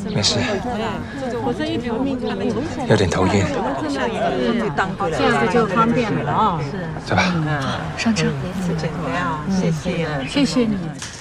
没事， 我这一条命有点头晕， 这样子就方便了啊， 对吧？ 上车。 谢谢你。